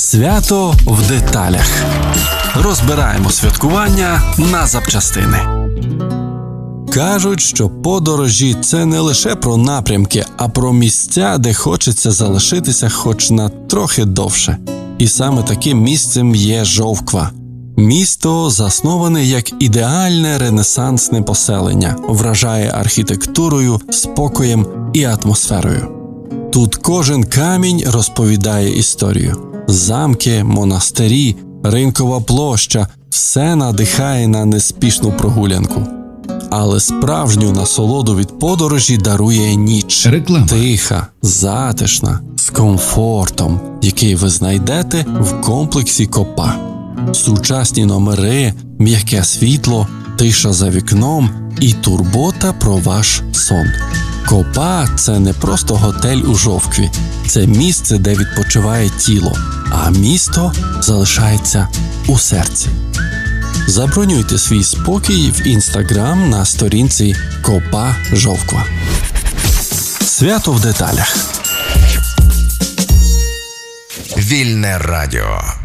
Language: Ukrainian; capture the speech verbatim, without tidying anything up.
Свято в деталях. Розбираємо святкування на запчастини. Кажуть, що подорожі – це не лише про напрямки, а про місця, де хочеться залишитися хоч на трохи довше. І саме таким місцем є Жовква. Місто засноване як ідеальне ренесансне поселення, вражає архітектурою, спокоєм і атмосферою. Тут кожен камінь розповідає історію. Замки, монастирі, ринкова площа – все надихає на неспішну прогулянку. Але справжню насолоду від подорожі дарує ніч. Реклама. Тиха, затишна, з комфортом, який ви знайдете в комплексі Копа. Сучасні номери, м'яке світло, тиша за вікном і турбота про ваш сон. Копа – це не просто готель у Жовкві. Це місце, де відпочиває тіло, а місто залишається у серці. Забронюйте свій спокій в Інстаграм на сторінці Копа Жовква. Свято в деталях. Вільне радіо.